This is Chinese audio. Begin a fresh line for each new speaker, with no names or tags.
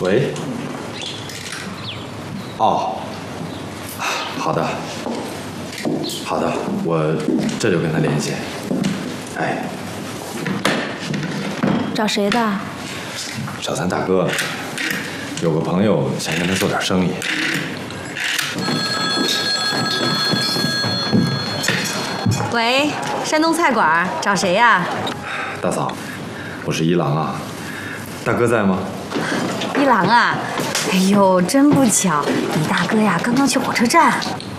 喂。哦，好的，好的，我这就跟他联系。哎，
找谁的？
找咱大哥，有个朋友想跟他做点生意。
喂，山东菜馆，找谁呀？
大嫂，我是一郎啊，大哥在吗？
一郎啊，哎呦，真不巧，你大哥呀刚刚去火车站。